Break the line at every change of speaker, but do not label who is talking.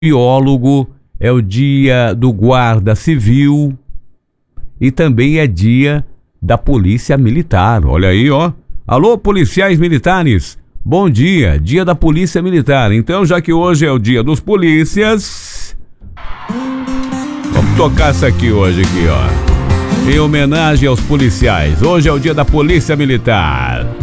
biólogo, é o dia do guarda civil e também é dia da polícia militar. Olha aí, ó. Alô, policiais militares. Bom dia, dia da polícia militar. Então, já que hoje é o dia dos polícias, vamos tocar essa aqui hoje, aqui, ó. Em homenagem aos policiais. Hoje é o dia da polícia militar.